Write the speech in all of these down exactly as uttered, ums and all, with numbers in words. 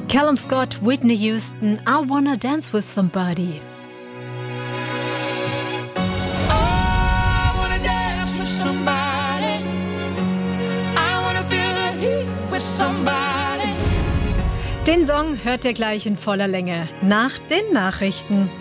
Callum Scott, Whitney Houston, I Wanna Dance With Somebody. I wanna dance with somebody. I wanna feel the heat with somebody. Den Song hört ihr gleich in voller Länge nach den Nachrichten.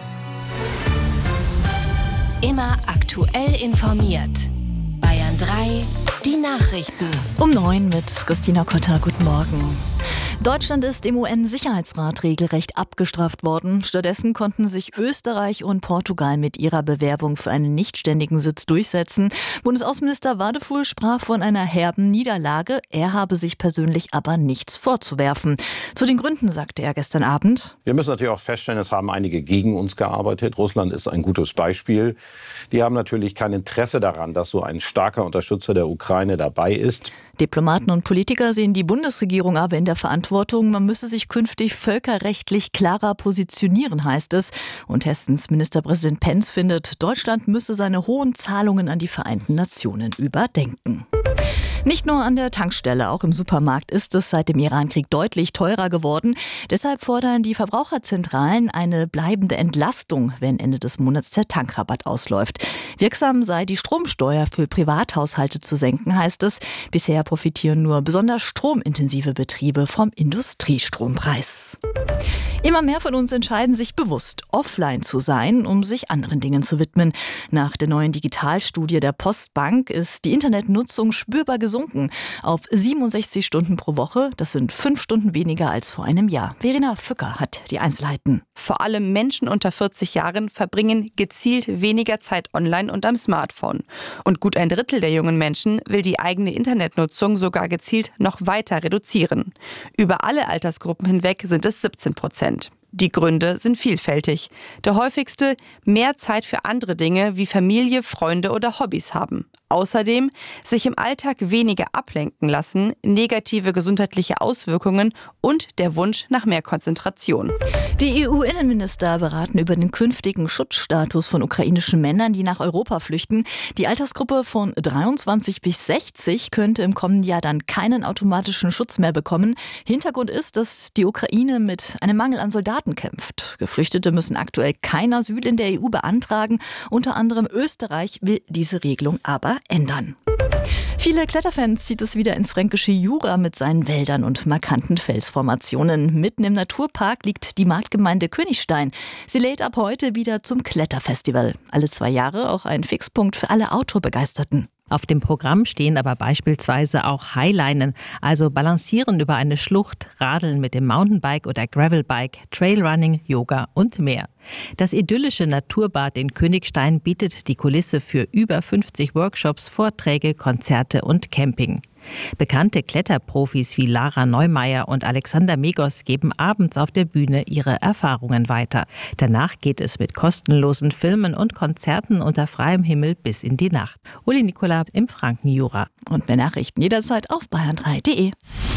Immer aktuell informiert. Bayern drei, die Nachrichten. Um neun mit Christina Kotter. Guten Morgen. Deutschland ist im U N-Sicherheitsrat regelrecht abgestraft worden. Stattdessen konnten sich Österreich und Portugal mit ihrer Bewerbung für einen nichtständigen Sitz durchsetzen. Bundesaußenminister Wadefuhl sprach von einer herben Niederlage. Er habe sich persönlich aber nichts vorzuwerfen. Zu den Gründen sagte er gestern Abend: Wir müssen natürlich auch feststellen, es haben einige gegen uns gearbeitet. Russland ist ein gutes Beispiel. Die haben natürlich kein Interesse daran, dass so ein starker Unterstützer der Ukraine dabei ist. Diplomaten und Politiker sehen die Bundesregierung aber in der Verantwortung. Man müsse sich künftig völkerrechtlich klarer positionieren, heißt es. Und Hessens Ministerpräsident Pentz findet, Deutschland müsse seine hohen Zahlungen an die Vereinten Nationen überdenken. Nicht nur an der Tankstelle, auch im Supermarkt ist es seit dem Irankrieg deutlich teurer geworden. Deshalb fordern die Verbraucherzentralen eine bleibende Entlastung, wenn Ende des Monats der Tankrabatt ausläuft. Wirksam sei die Stromsteuer für Privathaushalte zu senken, heißt es. Bisher profitieren nur besonders stromintensive Betriebe vom Industriestrompreis. Immer mehr von uns entscheiden sich bewusst, offline zu sein, um sich anderen Dingen zu widmen. Nach der neuen Digitalstudie der Postbank ist die Internetnutzung spürbar gesunken auf siebenundsechzig Stunden pro Woche. Das sind fünf Stunden weniger als vor einem Jahr. Verena Fücker hat die Einzelheiten. Vor allem Menschen unter vierzig Jahren verbringen gezielt weniger Zeit online und am Smartphone. Und gut ein Drittel der jungen Menschen will die eigene Internetnutzung sogar gezielt noch weiter reduzieren. Über alle Altersgruppen hinweg sind es siebzehn Prozent. Die Gründe sind vielfältig. Der häufigste: mehr Zeit für andere Dinge wie Familie, Freunde oder Hobbys haben. Außerdem sich im Alltag weniger ablenken lassen, negative gesundheitliche Auswirkungen und der Wunsch nach mehr Konzentration. Die E U-Innenminister beraten über den künftigen Schutzstatus von ukrainischen Männern, die nach Europa flüchten. Die Altersgruppe von dreiundzwanzig bis sechzig könnte im kommenden Jahr dann keinen automatischen Schutz mehr bekommen. Hintergrund ist, dass die Ukraine mit einem Mangel an Soldaten kämpft. Geflüchtete müssen aktuell kein Asyl in der E U beantragen. Unter anderem Österreich will diese Regelung aber ändern. Viele Kletterfans zieht es wieder ins fränkische Jura mit seinen Wäldern und markanten Felsformationen. Mitten im Naturpark liegt die Marktgemeinde Königstein. Sie lädt ab heute wieder zum Kletterfestival. Alle zwei Jahre auch ein Fixpunkt für alle Outdoor-Begeisterten. Auf dem Programm stehen aber beispielsweise auch Highlinen, also Balancieren über eine Schlucht, Radeln mit dem Mountainbike oder Gravelbike, Trailrunning, Yoga und mehr. Das idyllische Naturbad in Königstein bietet die Kulisse für über fünfzig Workshops, Vorträge, Konzerte und Camping. Bekannte Kletterprofis wie Lara Neumeier und Alexander Megos geben abends auf der Bühne ihre Erfahrungen weiter. Danach geht es mit kostenlosen Filmen und Konzerten unter freiem Himmel bis in die Nacht. Uli Nikola im Frankenjura. Und mehr Nachrichten jederzeit auf bayern drei punkt de.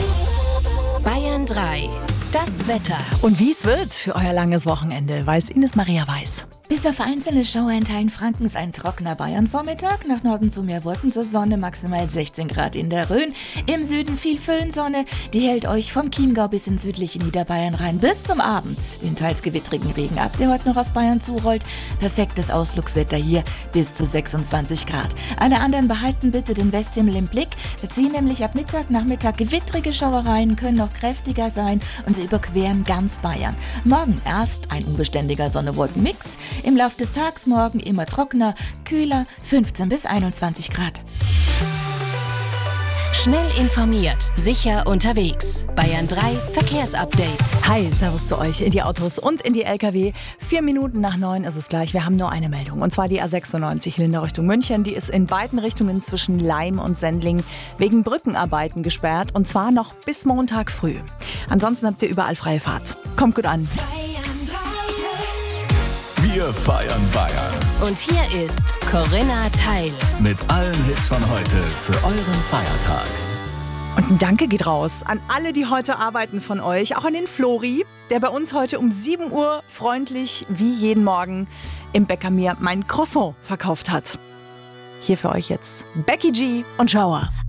Bayern drei, das Wetter. Und wie es wird für euer langes Wochenende, weiß Ines Maria Weiß. Bis auf einzelne Schauer in Teilen Frankens ein trockener Bayernvormittag. Nach Norden zu mehr Wolken zur Sonne, maximal sechzehn Grad in der Rhön. Im Süden viel Föhnsonne, die hält euch vom Chiemgau bis in südliche Niederbayern rein bis zum Abend. Den teils gewittrigen Regen ab, der heute noch auf Bayern zurollt. Perfektes Ausflugswetter hier, bis zu sechsundzwanzig Grad. Alle anderen behalten bitte den Westhimmel im Blick. Wir ziehen nämlich ab Mittag, Nachmittag gewittrige Schauereien, können noch kräftiger sein und sie überqueren ganz Bayern. Morgen erst ein unbeständiger Sonne-Wolken-Mix. Im Laufe des Tages morgen immer trockener, kühler, fünfzehn bis einundzwanzig Grad. Schnell informiert, sicher unterwegs. Bayern drei Verkehrsupdate. Hi, servus zu euch in die Autos und in die L K W. Vier Minuten nach neun ist es gleich. Wir haben nur eine Meldung. Und zwar die A sechsundneunzig Lindau Richtung München. Die ist in beiden Richtungen zwischen Laim und Sendling wegen Brückenarbeiten gesperrt. Und zwar noch bis Montag früh. Ansonsten habt ihr überall freie Fahrt. Kommt gut an. Wir feiern Bayern. Und hier ist Corinna Teil. Mit allen Hits von heute für euren Feiertag. Und ein Danke geht raus an alle, die heute arbeiten von euch. Auch an den Flori, der bei uns heute um sieben Uhr freundlich wie jeden Morgen im Bäcker mir mein Croissant verkauft hat. Hier für euch jetzt Becky G und Schauer.